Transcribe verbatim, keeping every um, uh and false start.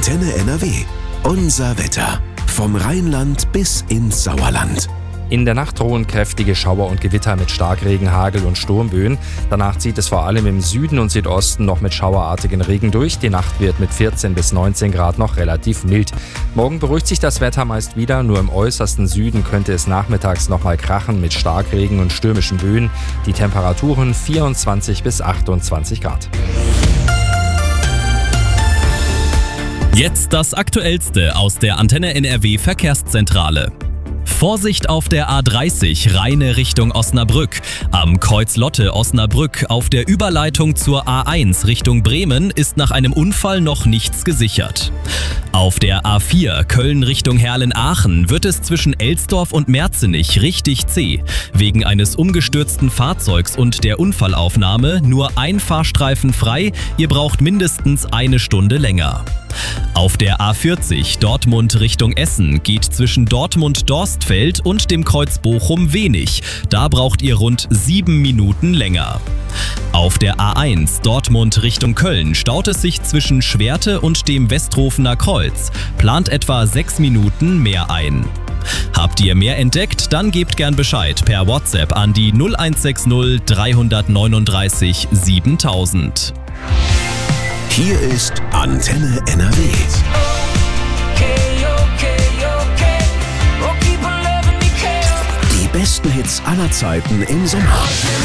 Antenne N R W. Unser Wetter. Vom Rheinland bis ins Sauerland. In der Nacht drohen kräftige Schauer und Gewitter mit Starkregen, Hagel und Sturmböen. Danach zieht es vor allem im Süden und Südosten noch mit schauerartigen Regen durch. Die Nacht wird mit vierzehn bis neunzehn Grad noch relativ mild. Morgen beruhigt sich das Wetter meist wieder. Nur im äußersten Süden könnte es nachmittags noch mal krachen mit Starkregen und stürmischen Böen. Die Temperaturen vierundzwanzig bis achtundzwanzig Grad. Jetzt das Aktuellste aus der Antenne N R W Verkehrszentrale. Vorsicht auf der A dreißig, Rheine Richtung Osnabrück. Am Kreuz Lotte-Osnabrück auf der Überleitung zur A eins Richtung Bremen ist nach einem Unfall noch nichts gesichert. Auf der A vier Köln Richtung Herlen-Aachen wird es zwischen Elsdorf und Merzenich richtig zäh. Wegen eines umgestürzten Fahrzeugs und der Unfallaufnahme nur ein Fahrstreifen frei, ihr braucht mindestens eine Stunde länger. Auf der A vierzig Dortmund Richtung Essen geht zwischen Dortmund-Dorstfeld und dem Kreuz Bochum wenig. Da braucht ihr rund sieben Minuten länger. Auf der A eins Dortmund Richtung Köln staut es sich zwischen Schwerte und dem Westrofener Kreuz. Plant etwa sechs Minuten mehr ein. Habt ihr mehr entdeckt? Dann gebt gern Bescheid per WhatsApp an die null eins sechs null drei neun drei siebentausend. Hier ist Antenne N R W. Die besten Hits aller Zeiten im Sommer.